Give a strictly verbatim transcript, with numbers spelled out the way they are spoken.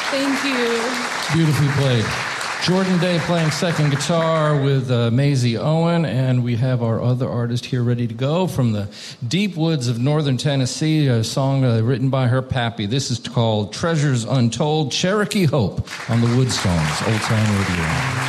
Thank you. Beautifully played. Jordan Day playing second guitar with uh, Maisie Owen, and we have our other artist here ready to go from the deep woods of northern Tennessee, a song uh, written by her pappy. This is called Treasures Untold, Cherokee Hope on the Woodstones, Old Time Radio.